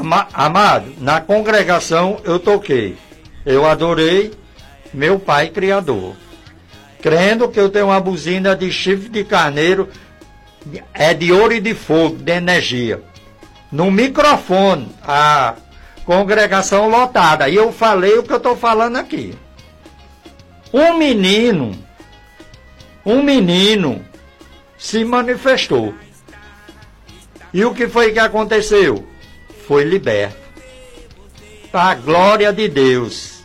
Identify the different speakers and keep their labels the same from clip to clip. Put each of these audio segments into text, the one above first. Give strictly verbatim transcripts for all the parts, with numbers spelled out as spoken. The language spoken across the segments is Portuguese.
Speaker 1: Ama, amado, na congregação eu toquei. Eu adorei meu Pai Criador. Crendo que eu tenho uma buzina de chifre de carneiro, é de ouro e de fogo, de energia. No microfone, a congregação lotada. E eu falei o que eu estou falando aqui. Um menino, um menino se manifestou. E o que foi que aconteceu? Foi liberto. Para a glória de Deus.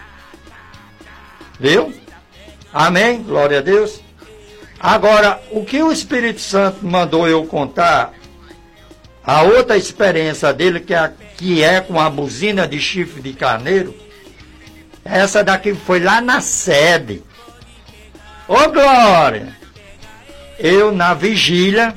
Speaker 1: Viu? Amém? Glória a Deus. Agora, o que o Espírito Santo mandou eu contar, a outra experiência dele, que é, que é com a buzina de chifre de carneiro, essa daqui foi lá na sede. Ô glória! Eu na vigília,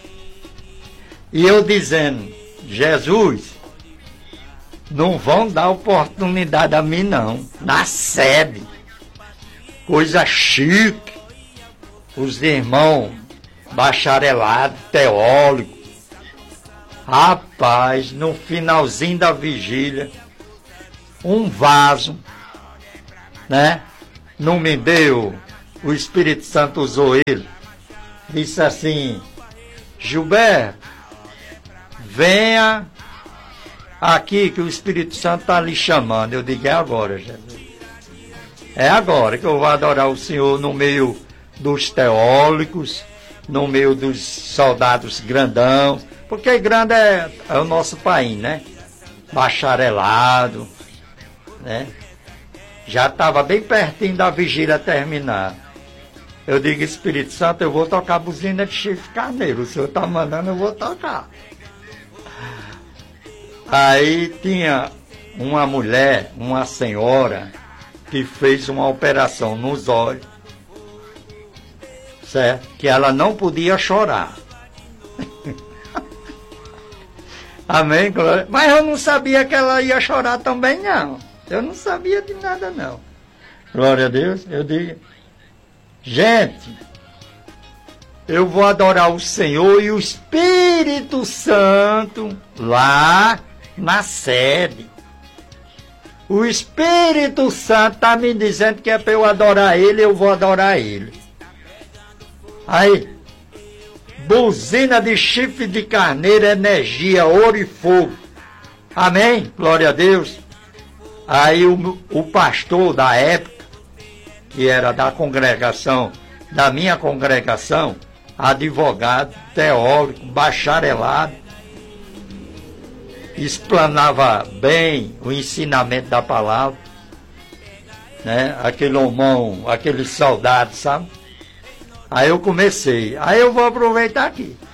Speaker 1: e eu dizendo, Jesus, não vão dar oportunidade a mim não, na sede. Coisa chique, os irmãos bacharelados, teólogos. Rapaz, no finalzinho da vigília, um vaso, né? Não me deu, o Espírito Santo usou ele. Disse assim, Gilberto, venha aqui que o Espírito Santo está lhe chamando. Eu digo, é agora, Jesus. É agora que eu vou adorar o Senhor no meio dos teólogos, no meio dos soldados grandão, porque grande é, é o nosso país, né? Bacharelado, né? Já estava bem pertinho da vigília terminar. Eu digo, Espírito Santo, eu vou tocar a buzina de chifre carneiro. O Senhor está mandando, eu vou tocar. Aí tinha uma mulher, uma senhora, que fez uma operação nos olhos, certo? Que ela não podia chorar. Amém? Glória. Mas eu não sabia que ela ia chorar também, não. Eu não sabia de nada, não. Glória a Deus. Eu digo, gente, eu vou adorar o Senhor e o Espírito Santo lá na sede. O Espírito Santo está me dizendo que é para eu adorar Ele, eu vou adorar Ele. Aí, buzina de chifre de carneiro, energia, ouro e fogo. Amém? Glória a Deus. Aí o, o pastor da época, que era da congregação, da minha congregação, advogado, teórico, bacharelado, explanava bem o ensinamento da palavra, né? Aquele homão, aquele soldado, sabe? Aí eu comecei, aí eu vou aproveitar aqui.